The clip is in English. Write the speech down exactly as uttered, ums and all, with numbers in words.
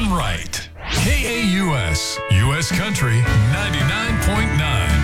right. K A U S, U S Country ninety-nine point nine.